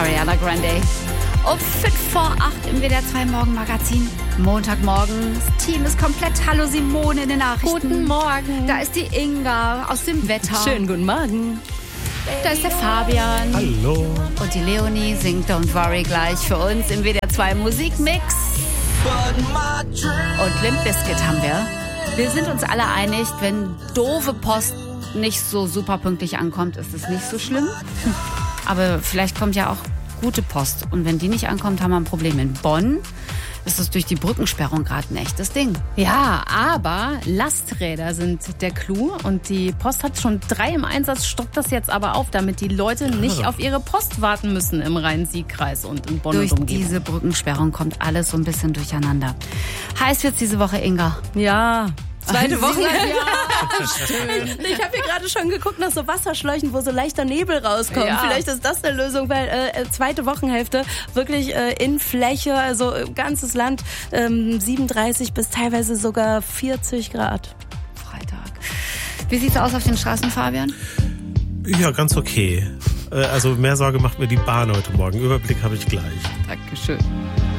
Ariana Grande. Um 7:45 im WDR 2 Morgenmagazin. Montagmorgen. Das Team ist komplett. Hallo Simone in den Nachrichten. Guten Morgen. Da ist die Inga aus dem Wetter. Schönen guten Morgen. Da ist der Fabian. Hallo. Und die Leonie singt Don't Worry gleich für uns im WDR 2 Musikmix. Und Limp Bizkit haben wir. Wir sind uns alle einig, wenn doofe Post nicht so super pünktlich ankommt, ist es nicht so schlimm. Aber vielleicht kommt ja auch gute Post. Und wenn die nicht ankommt, haben wir ein Problem. In Bonn ist es durch die Brückensperrung gerade ein echtes Ding. Ja, aber Lasträder sind der Clou und die Post hat schon 3 im Einsatz, stockt das jetzt aber auf, damit die Leute nicht auf ihre Post warten müssen im Rhein-Sieg-Kreis und in Bonn Durch und Umgebung. diese Brückensperrung kommt alles so ein bisschen durcheinander. Heiß wird's diese Woche, Inga. Ja. Zweite Woche. Ja, Ich habe hier gerade schon geguckt nach so Wasserschläuchen, wo so leichter Nebel rauskommt. Ja. Vielleicht ist das eine Lösung, weil zweite Wochenhälfte wirklich in Fläche, also ganzes Land 37 bis teilweise sogar 40 Grad. Freitag. Wie sieht's aus auf den Straßen, Fabian? Ja, ganz okay. Also mehr Sorge macht mir die Bahn heute Morgen. Überblick habe ich gleich. Dankeschön.